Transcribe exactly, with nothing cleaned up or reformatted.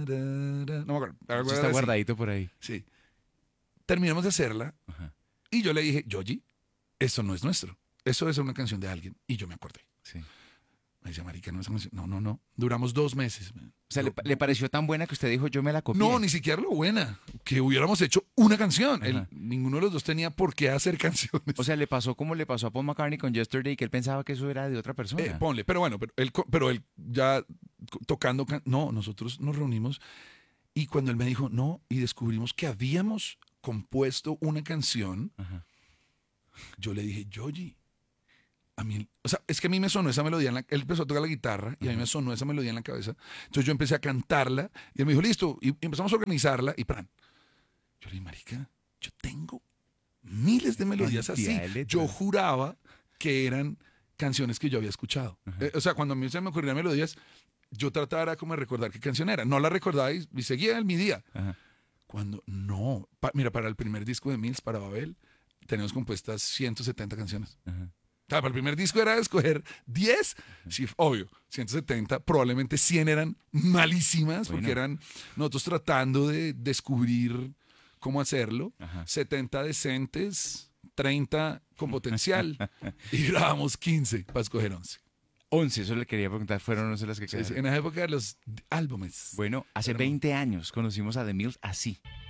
No me acuerdo. algo Eso era está así. guardadito por ahí. Sí. Terminamos de hacerla Ajá, y yo le dije, Yoji, esto no es nuestro. Eso es una canción de alguien. Y yo me acordé. sí. Me decía, marica, no es una canción. No, no, no. Duramos dos meses. man. O sea, Yo- le, le pareció tan buena que usted dijo, yo me la copié. No, ni siquiera lo buena. Que hubiéramos hecho una canción. Él- Ajá. ninguno de los dos tenía por qué hacer canciones. O sea, le pasó como le pasó a Paul McCartney con Yesterday, que él pensaba que eso era de otra persona. Eh, ponle, pero bueno, pero él, co- pero él ya co- tocando, can- no, nosotros nos reunimos y cuando él me dijo no y descubrimos que habíamos compuesto una canción, Ajá. yo le dije, Yoji, a mí, o sea, es que a mí me sonó esa melodía, en la, él empezó a tocar la guitarra y a mí me sonó esa melodía en la cabeza, entonces yo empecé a cantarla y él me dijo, listo, y empezamos a organizarla y plan. Yo le dije, marica, yo tengo miles de melodías así. Cantidad de letras. Yo juraba que eran canciones que yo había escuchado. Eh, o sea, cuando a mí se me ocurrían melodías, yo trataba era como de recordar qué canción era. No la recordaba y, y seguía en mi día. Ajá. Cuando no, pa- mira, para el primer disco de Mills, para Babel, tenemos compuestas ciento setenta canciones. Ajá. O sea, para el primer disco era escoger diez, sí, obvio, ciento setenta, probablemente cien eran malísimas, porque Bueno. eran nosotros tratando de descubrir cómo hacerlo, Ajá. setenta decentes, treinta con potencial, y grabamos quince para escoger once. once, eso le quería preguntar, fueron once las que Sí, quedaron. sí, en la época de los álbumes. Bueno, hace Pero no. veinte años conocimos a The Mills así.